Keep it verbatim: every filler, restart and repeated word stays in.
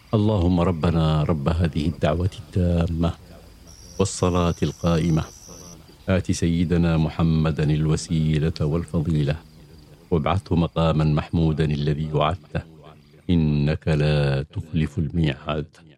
اللهم ربنا رب هذه الدعوة التامة والصلاة القائمة آت سيدنا محمدا الوسيلة والفضيلة وابعثه مقاما محمودا الذي وعدته إنك لا تخلف الميعاد.